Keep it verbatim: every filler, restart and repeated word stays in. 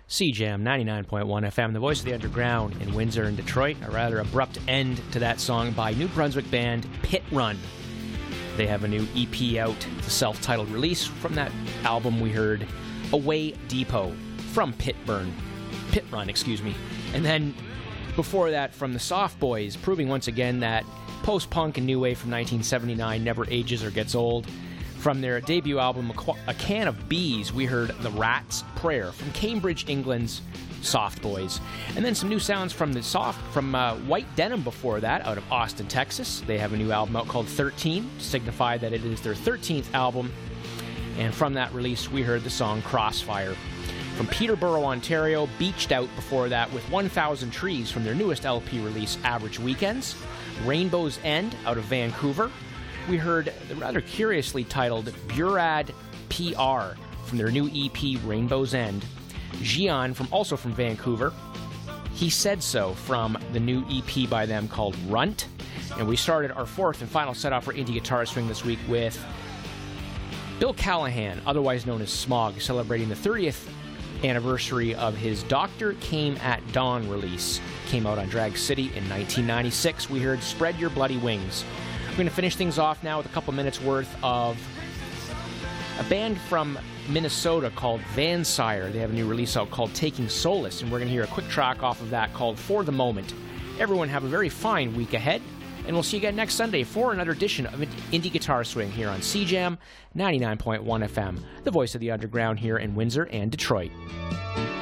C Jam ninety-nine point one F M, the voice of the underground in Windsor and Detroit. A rather abrupt end to that song by New Brunswick band Pit Run. They have a new E P out, it's a self-titled release. From that album we heard Away Depot from Pitburn. Pit Run, excuse me. And then before that from the Soft Boys, proving once again that post-punk and new wave from nineteen seventy-nine never ages or gets old. From their debut album, A Can of Bees, we heard The Rat's Prayer from Cambridge, England's Soft Boys. And then some new sounds from the soft from uh, White Denim before that, out of Austin, Texas. They have a new album out called thirteen, to signify that it is their thirteenth album. And from that release, we heard the song Crossfire. From Peterborough, Ontario, Beached Out before that with one thousand Trees from their newest L P release, Average Weekends. Rainbow's End out of Vancouver. We heard the rather curiously titled Burad P R from their new E P Rainbow's End. Gian, from also from Vancouver. He Said So from the new E P by them called Runt. And we started our fourth and final set off for Indie Guitar Swing this week with Bill Callahan, otherwise known as Smog, celebrating the thirtieth anniversary of his Doctor Came at Dawn release. Came out on Drag City in nineteen ninety-six. We heard Spread Your Bloody Wings. We're going to finish things off now with a couple minutes worth of a band from Minnesota called Vansire. They have a new release out called Taking Solace, and we're going to hear a quick track off of that called For the Moment. Everyone have a very fine week ahead, and we'll see you again next Sunday for another edition of Indie Guitar Swing here on C Jam ninety-nine point one F M, the voice of the underground here in Windsor and Detroit.